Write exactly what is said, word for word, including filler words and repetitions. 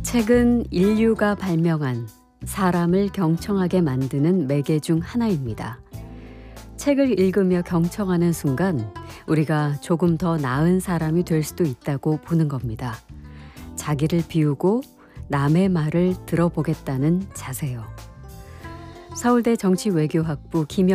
책은 인류가 발명한 사람을 경청하게 만드는 매개 중 하나입니다. 책을 읽으며 경청하는 순간 우리가 조금 더 나은 사람이 될 수도 있다고 보는 겁니다. 자기를 비우고 남의 말을 들어보겠다는 자세요. 서울대 정치외교학부 김영